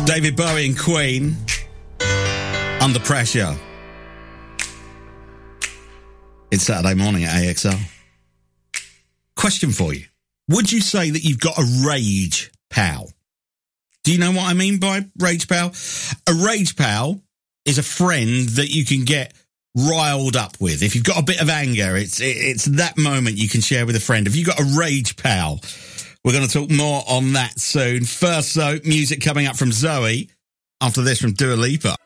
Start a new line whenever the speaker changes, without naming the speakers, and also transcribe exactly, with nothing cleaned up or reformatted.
David Bowie and Queen, Under Pressure. It's Saturday morning at A X L. Question for you. Would you say that you've got a rage pal? Do you know what I mean by rage pal? A rage pal is a friend that you can get riled up with. If you've got a bit of anger, it's it's that moment you can share with a friend. If you've got a rage pal, we're going to talk more on that soon. First, though, music coming up from Zoe. After this, from Dua Lipa.